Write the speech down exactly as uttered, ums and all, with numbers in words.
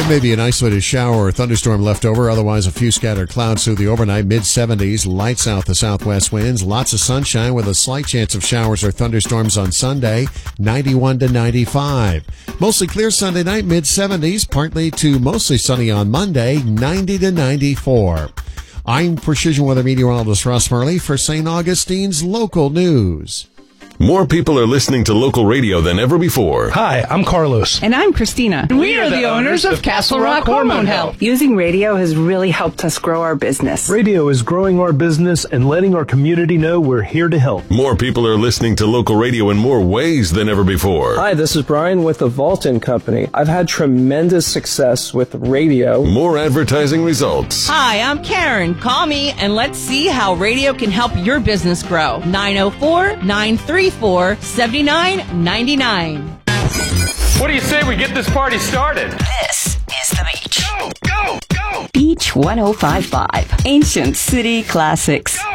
Maybe an isolated shower or thunderstorm left over. Otherwise, a few scattered clouds through the overnight. mid seventies, light south to southwest winds. Lots of sunshine with a slight chance of showers or thunderstorms on Sunday. ninety-one to ninety-five. Mostly clear Sunday night. mid seventies. Partly to mostly sunny on Monday. ninety to ninety-four. I'm Precision Weather Meteorologist Russ Murley for Saint Augustine's Local News. More people are listening to local radio than ever before. Hi, I'm Carlos. And I'm Christina. We are the owners of Castle Rock Hormone Health. Using radio has really helped us grow our business. Radio is growing our business and letting our community know we're here to help. More people are listening to local radio in more ways than ever before. Hi, this is Brian with the Vaulton Company. I've had tremendous success with radio. More advertising results. Hi, I'm Karen. Call me and let's see how radio can help your business grow. nine oh four, nine three four, seven nine nine nine. What do you say we get this party started? This is The Beach. Go, go, go! Beach one oh five point five. Ancient City Classics. Go!